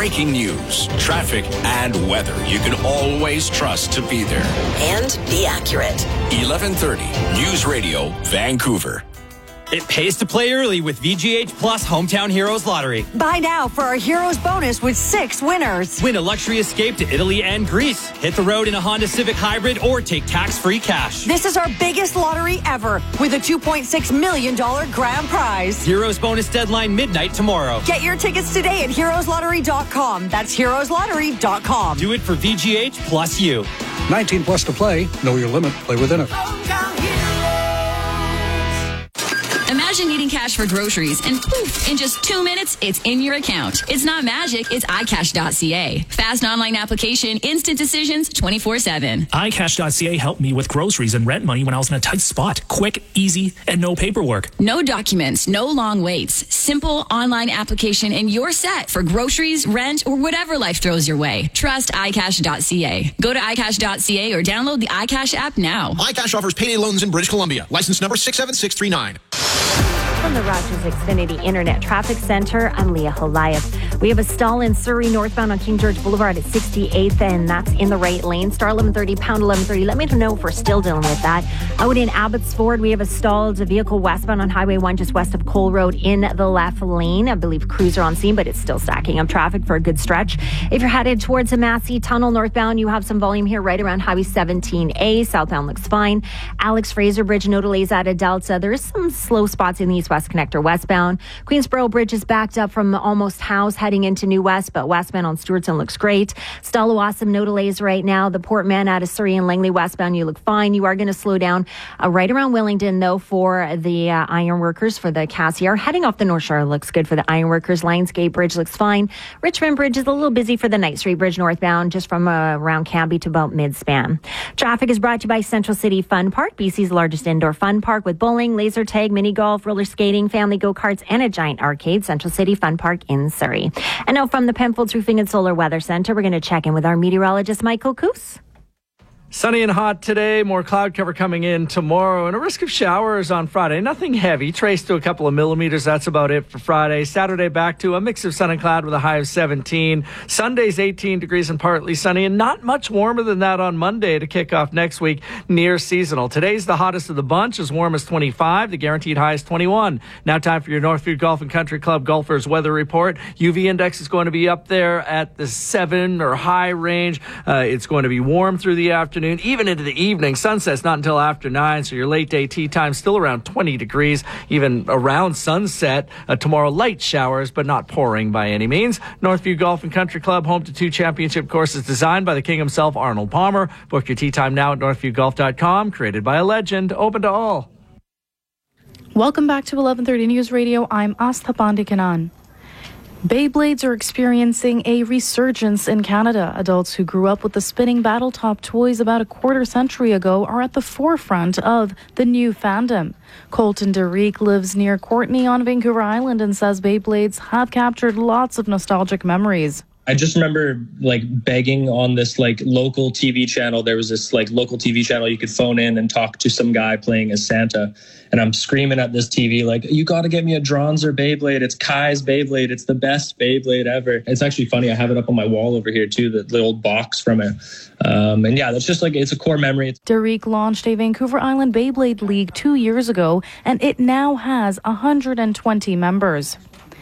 breaking news, traffic, and weather you can always trust to be there. And be accurate. 1130 News Radio, Vancouver. It pays to play early with VGH Plus Hometown Heroes Lottery. Buy now for our Heroes bonus with 6 winners. Win a luxury escape to Italy and Greece. Hit the road in a Honda Civic Hybrid or take tax-free cash. This is our biggest lottery ever with a $2.6 million grand prize. Heroes bonus deadline midnight tomorrow. Get your tickets today at heroeslottery.com. That's heroeslottery.com. Do it for VGH Plus you. 19 plus to play. Know your limit. Play within it. Imagine needing cash for groceries and poof, in just 2 minutes, it's in your account. It's not magic, it's iCash.ca. Fast online application, instant decisions, 24/7. iCash.ca helped me with groceries and rent money when I was in a tight spot. Quick, easy, and no paperwork. No documents, no long waits. Simple online application and you're set for groceries, rent, or whatever life throws your way. Trust iCash.ca. Go to iCash.ca or download the iCash app now. iCash offers payday loans in British Columbia. License number 67639. From the Rogers Xfinity Internet Traffic Center, I'm Leah Holiath. We have a stall in Surrey northbound on King George Boulevard at 68th, and that's in the right lane. Star 1130, pound 1130. Let me know if we're still dealing with that. Out in Abbotsford, we have a stalled vehicle westbound on Highway 1 just west of Cole Road in the left lane. I believe crews are on scene, but it's still stacking up traffic for a good stretch. If you're headed towards the Massey Tunnel northbound, you have some volume here right around Highway 17A. Southbound looks fine. Alex Fraser Bridge, no delays at a Delta. There is some slow spots in the east-west connector westbound. Queensboro Bridge is backed up from Almost House heading into New West, but westbound on Stewartson looks great. Stallawasam, no delays right now. The Portman out of Surrey and Langley westbound, you look fine. You are going to slow down right around Willingdon, though, for the ironworkers for the Cassiar. Heading off the North Shore looks good for the ironworkers. Lionsgate Bridge looks fine. Richmond Bridge is a little busy for the Knight Street Bridge northbound, just from around Cambie to about mid-span. Traffic is brought to you by Central City Fun Park, BC's largest indoor fun park with bowling, laser tag, mini golf, roller skating, family go-karts, and a giant arcade. Central City Fun Park in Surrey. And now from the Penfolds Roofing and Solar Weather Center, we're going to check in with our meteorologist, Michael Coos. Sunny and hot today, more cloud cover coming in tomorrow, and a risk of showers on Friday. Nothing heavy, traced to a couple of millimeters. That's about it for Friday. Saturday, back to a mix of sun and cloud with a high of 17. Sunday's 18 degrees and partly sunny, and not much warmer than that on Monday to kick off next week, near seasonal. Today's the hottest of the bunch, as warm as 25. The guaranteed high is 21. Now time for your Northview Golf and Country Club golfers weather report. UV index is going to be up there at the 7 or high range. It's going to be warm through the afternoon, even into the evening. Sunset's not until after 9, so your late day tea time still around 20 degrees, even around sunset. Tomorrow, light showers, but not pouring by any means. Northview Golf and Country Club, home to 2 championship courses designed by the king himself, Arnold Palmer. Book your tea time now at northviewgolf.com. Created by a legend, open to all. Welcome back to 1130 News Radio. I'm Astha Pandikanan. Beyblades are experiencing a resurgence in Canada. Adults who grew up with the spinning Battletop toys about a quarter century ago are at the forefront of the new fandom. Colton Derrick lives near Courtenay on Vancouver Island and says Beyblades have captured lots of nostalgic memories. I just remember begging on this local TV channel. There was this local TV channel you could phone in and talk to some guy playing as Santa. And I'm screaming at this TV you got to get me a Dronzer Beyblade. It's Kai's Beyblade. It's the best Beyblade ever. It's actually funny. I have it up on my wall over here too, the old box from it. And yeah, that's just it's a core memory. Derrick launched a Vancouver Island Beyblade League 2 years ago, and it now has 120 members.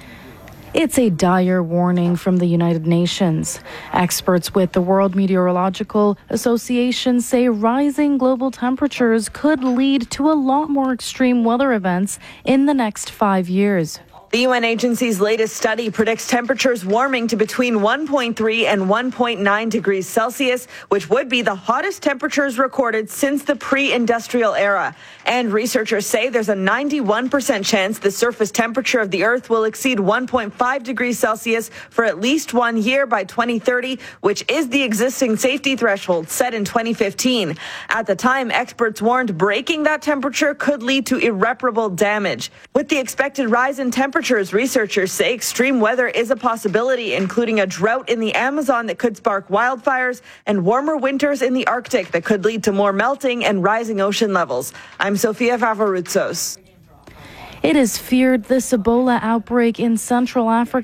It's a dire warning from the United Nations. Experts with the World Meteorological Association say rising global temperatures could lead to a lot more extreme weather events in the next 5 years. The UN agency's latest study predicts temperatures warming to between 1.3 and 1.9 degrees Celsius, which would be the hottest temperatures recorded since the pre-industrial era. And researchers say there's a 91% chance the surface temperature of the Earth will exceed 1.5 degrees Celsius for at least 1 year by 2030, which is the existing safety threshold set in 2015. At the time, experts warned breaking that temperature could lead to irreparable damage. With the expected rise in temperatures, researchers say extreme weather is a possibility, including a drought in the Amazon that could spark wildfires and warmer winters in the Arctic that could lead to more melting and rising ocean levels. I'm Sofia Favaroutsos. It is feared this Ebola outbreak in Central Africa